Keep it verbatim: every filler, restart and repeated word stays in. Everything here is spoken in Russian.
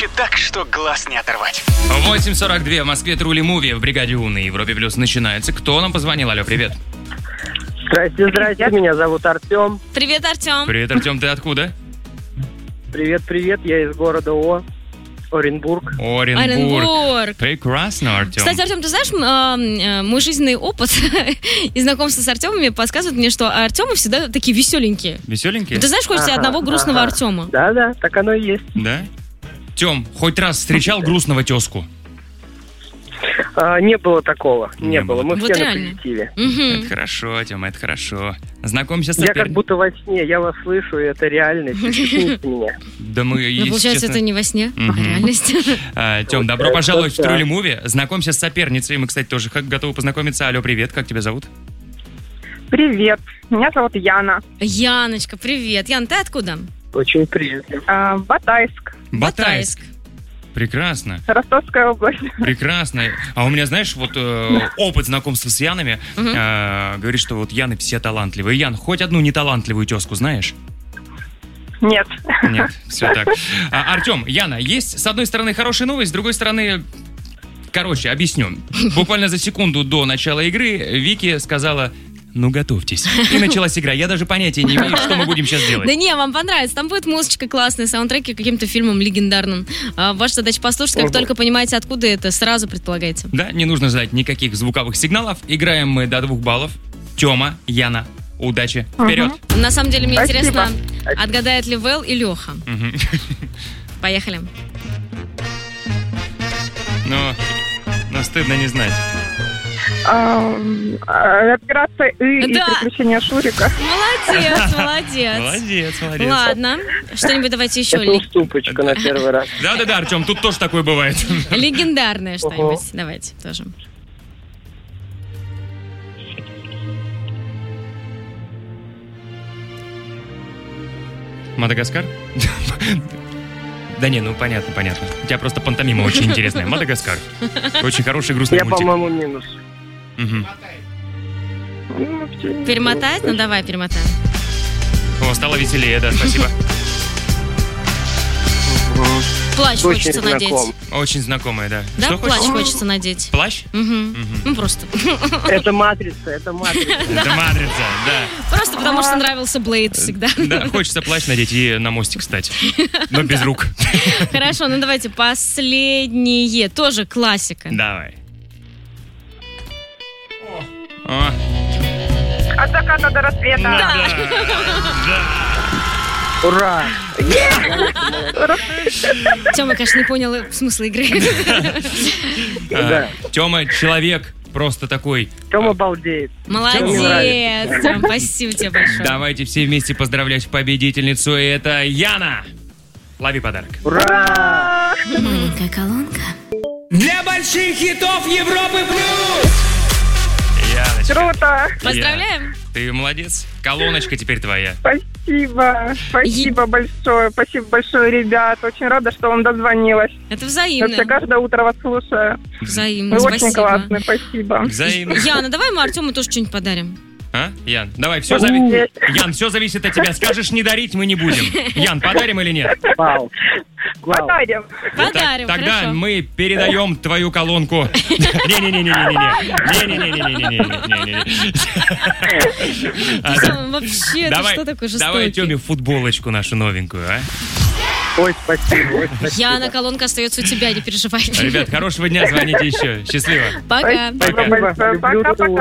звучит так, что глаз не оторвать. восемь сорок два в Москве Трули Муви в бригаде У на Европе Плюс начинается. Кто нам позвонил? Алло, привет. Здрасте, здрасте, меня зовут Артем. Привет, Артем. Привет, Артем, ты откуда? Привет, привет, я из города О, Оренбург. Оренбург. Оренбург. Прекрасно, Артем. Кстати, Артем, ты знаешь, мой жизненный опыт и знакомство с Артемами подсказывает мне, что Артемы всегда такие веселенькие. Веселенькие? Ты знаешь, хочется Ага, одного грустного ага. Артема. Да-да, так оно и есть. Да? Тем, хоть раз встречал грустного тезку? А, не было такого, не, Не было. было. Мы Вот все реально. на позитиве. Мгм. Это хорошо, Тем, это хорошо. Знакомься с Я сопер- как будто во сне, я вас слышу, и это реальность. Извините меня. Да мы, Ну, если получается, честно- это не во сне, а Мгм. реальность. А, Тем, добро Это пожаловать в да. Трули Муви. Знакомься с соперницей. Мы, кстати, тоже как готовы познакомиться. Алло, привет, как тебя зовут? Привет, меня зовут Яна. Яночка, привет. Ян, ты откуда? Очень приятно. А, Батайск, Батайск. Прекрасно. Ростовская область. Прекрасно. А у меня, знаешь, вот э, опыт знакомства с Янами Мгм. э, говорит, что вот Яны все талантливые. Ян, хоть одну неталантливую тезку знаешь? Нет. Нет, все так. А, Артем, Яна, есть с одной стороны хорошая новость, с другой стороны... Короче, объясню. Буквально за секунду до начала игры Вики сказала... Ну, готовьтесь. И началась игра. Я даже понятия не имею, что мы будем сейчас делать. Да не, вам понравится. Там будет музычка классная, саундтреки к каким-то фильмам легендарным. А, ваша задача послушать, как Ого. только понимаете, откуда это, сразу предполагаете. Да, не нужно ждать никаких звуковых сигналов. Играем мы до двух баллов. Тема, Яна, удачи. Вперед. На самом деле, мне Спасибо. интересно, отгадает ли Вэл и Леха. Мгм. Поехали. Но, но стыдно не знать. А, а, Операция И и Да. приключения Шурика. Молодец, молодец. Молодец, молодец. Ладно, что-нибудь давайте еще. Это Ли- уступочка на первый раз. Да-да-да, Артем, тут тоже такое бывает. Легендарное что-нибудь. Ого. Давайте тоже. Мадагаскар? Да не, ну понятно, понятно. У тебя просто пантомима очень интересная. Мадагаскар. Очень хороший грустный Я, мультик. по-моему, минус. Мгм. Ну, вообще, Перемотать? Ну давай, перемотаем. О, стало веселее, да, спасибо. Плащ Очень хочется надеть. знаком. Очень знакомая, да. Да, Что плащ хочешь? хочется надеть. Плащ? Мгм. Ну просто. Это матрица, это матрица. Это матрица, да. Просто потому что нравился Блейд всегда. Да, хочется плащ надеть и на мостик встать. Но без рук. Хорошо, ну давайте последнее. Тоже классика. Давай. О, От заката до рассвета. да. Ура! Тёма, конечно, не понял смысла игры. Да. Тёма человек просто такой. Тёма балдеет. Молодец, Тём, спасибо тебе большое. Давайте все вместе поздравлять победительницу. И это Яна. Лови подарок. Ура! Маленькая колонка. Для больших хитов Европы плюс! Яночка. Круто. Поздравляем. Я- Ты молодец. Колоночка теперь твоя. Спасибо. Спасибо большое. Спасибо большое, ребят. Очень рада, что вам дозвонилась. Это Вообще взаимно. каждое утро вас слушаю. Взаимно, Вы очень спасибо. классные. Спасибо. Взаимно. Яна, давай мы Артему тоже что-нибудь подарим. А? Ян, давай, все зависит. Ян, все зависит от тебя. Скажешь, не дарить, мы не будем. Ян, подарим или нет? Вау. Вау. Подарим. Подарим, Так, тогда хорошо. мы передаем твою колонку. Не-не-не-не-не-не-не-не-не-не. Тёма, вообще, это Давай, что такое давай жестокий? Тёме футболочку нашу новенькую, а? Ой, спасибо, ой, спасибо. Яна, колонка остается у тебя, не переживай. Ребят, хорошего дня, звоните еще. Счастливо. Пока. Спасибо большое. Люблю, Пока-пока.